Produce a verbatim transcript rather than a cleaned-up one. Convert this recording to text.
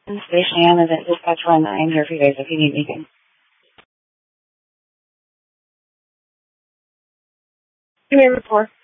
Station Am event dispatch one. I'm here for you guys if you need anything. Command report.